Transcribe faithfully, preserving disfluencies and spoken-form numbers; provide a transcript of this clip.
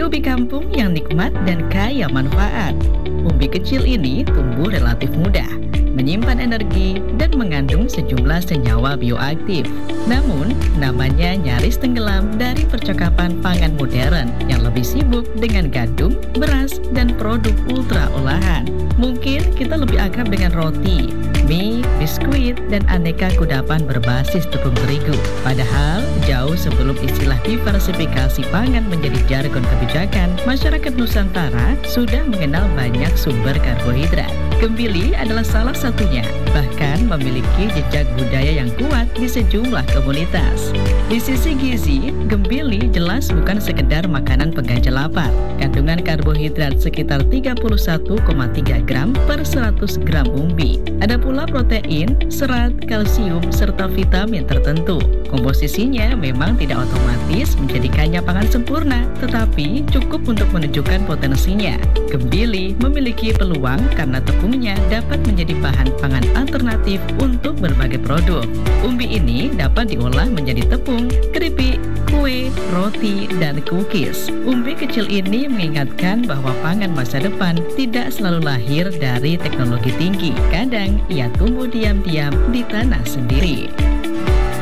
ubi kampung yang nikmat dan kaya manfaat. Umbi kecil ini tumbuh relatif mudah, menyimpan energi dan mengandung sejumlah senyawa bioaktif. Namun, namanya nyaris tenggelam dari percakapan pangan modern yang lebih sibuk dengan gandum, beras, dan produk ultra olahan. Mungkin kita lebih akrab dengan roti, mie, biskuit, dan aneka kudapan berbasis tepung terigu. Padahal, jauh sebelum istilah diversifikasi pangan menjadi jargon kebijakan, masyarakat Nusantara sudah mengenal banyak sumber karbohidrat. Gembili adalah salah satunya, bahkan memiliki jejak budaya yang kuat di sejumlah komunitas. Di sisi gizi, gembili jelas bukan sekedar makanan pengganjal lapar. Kandungan karbohidrat sekitar tiga puluh satu koma tiga gram per seratus gram umbi. Ada pula protein, serat, kalsium, serta vitamin tertentu. Komposisinya memang tidak otomatis menjadikannya pangan sempurna, tetapi cukup untuk menunjukkan potensinya. Gembili memiliki peluang karena tepungnya dapat menjadi bahan pangan alternatif untuk berbagai produk. Umbi ini dapat diolah menjadi tepung, keripik, kue, roti, dan cookies. Umbi kecil ini mengingatkan bahwa pangan masa depan tidak selalu lahir dari teknologi tinggi. Kadang ia tumbuh diam-diam di tanah sendiri.